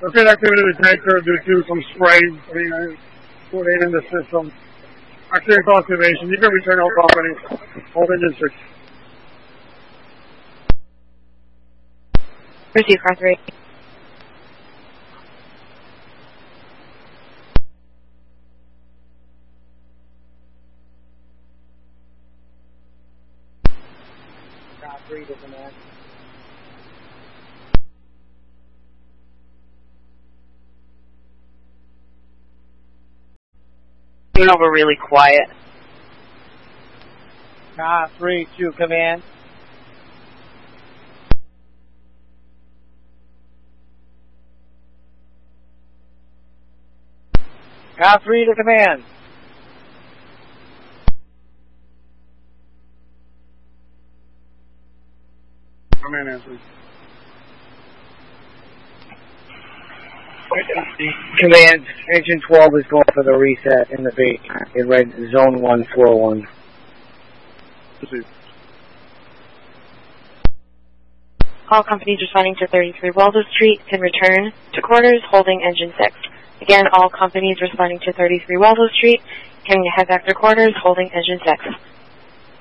Rotate activity detector due to some spray being put in the system. Accident conservation. You can return all company. Hold engine 6. Receive car 3. Car 3 to command. Over really quiet. Car 3 to command. Car 3 to command. Command answer. Command, engine 12 is going for the reset in the base. In red zone 141. Proceed. All companies responding to 33 Waldo Street can return to quarters holding engine 6. Again, all companies responding to 33 Waldo Street can head back to quarters holding engine 6.